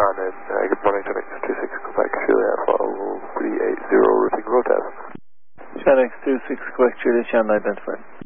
John, and good morning, Gen X26, Quebec, Juliet, follow 380, routing road test. Gen X26, Quebec, Juliet, channel identified.